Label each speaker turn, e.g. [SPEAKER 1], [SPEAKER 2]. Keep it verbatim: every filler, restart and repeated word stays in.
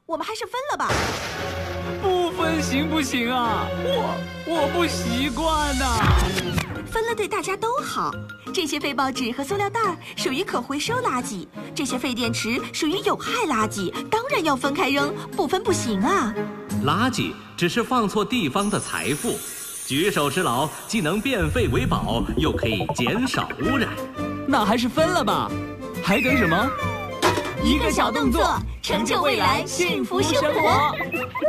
[SPEAKER 1] 我们还是分了吧。
[SPEAKER 2] 不分行不行啊？我我不习惯呐、啊。
[SPEAKER 1] 分了对大家都好。这些废报纸和塑料袋属于可回收垃圾，这些废电池属于有害垃圾，当然要分开扔，不分不行啊。
[SPEAKER 3] 垃圾只是放错地方的财富，举手之劳既能变废为宝，又可以减少污染。
[SPEAKER 2] 那还是分了吧，还等什么？
[SPEAKER 1] 一个小动作，成就未来幸福生活。